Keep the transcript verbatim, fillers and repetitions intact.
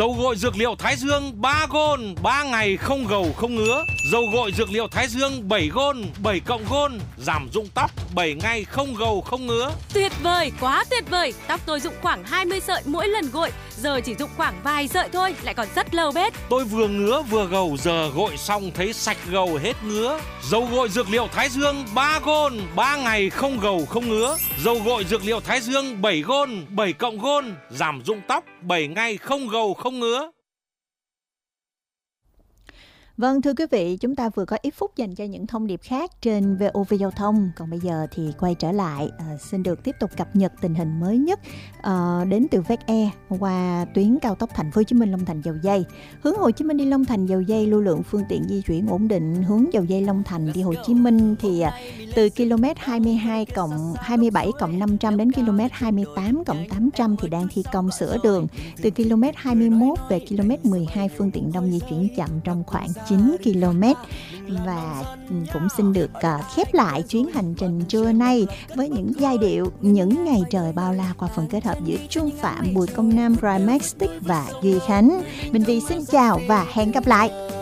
Dầu gội dược liệu Thái Dương ba gôn, ba ngày không gầu không ngứa. Dầu gội dược liệu Thái Dương bảy gôn, bảy cộng gôn, giảm rụng tóc bảy ngày không gầu không ngứa. Tuyệt vời, quá tuyệt vời. Tóc tôi rụng khoảng hai mươi sợi mỗi lần gội, giờ chỉ rụng khoảng vài sợi thôi, lại còn rất lâu bết. Tôi vừa ngứa vừa gầu, giờ gội xong thấy sạch gầu hết ngứa. Dầu gội dược liệu Thái Dương ba gôn, ba ngày không gầu không ngứa. Dầu gội dược liệu Thái Dương bảy gôn, bảy cộng gôn, giảm rụng tóc bảy ngày không gầu không ngứa. Vâng, thưa quý vị, chúng ta vừa có ít phút dành cho những thông điệp khác trên vê o vê Giao thông. Còn bây giờ thì quay trở lại, à, xin được tiếp tục cập nhật tình hình mới nhất à, đến từ vê e e qua tuyến cao tốc Thành phố Hồ Chí Minh Long Thành Dầu Giây. Hướng Hồ Chí Minh đi Long Thành Dầu Giây, lưu lượng phương tiện di chuyển ổn định. Hướng Dầu Giây Long Thành đi Hồ Chí Minh thì à, từ km hai mươi hai cộng hai mươi bảy cộng năm trăm đến km hai mươi tám cộng tám trăm thì đang thi công sửa đường. Từ km hai mươi mốt về km mười hai, phương tiện đông di chuyển chậm trong khoảng chín ki lô mét. Và cũng xin được uh, khép lại chuyến hành trình trưa nay với những giai điệu Những Ngày Trời Bao La qua phần kết hợp giữa Trung Phạm, Bùi Công Nam, Rhymax và Duy Khánh. Minh Vi xin chào và hẹn gặp lại.